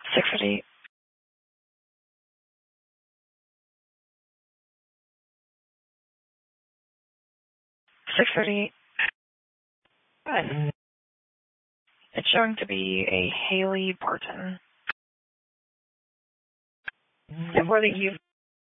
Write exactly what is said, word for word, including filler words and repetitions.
six thirty. six thirty. Good. It's showing to be a Haley Barton. And whether you've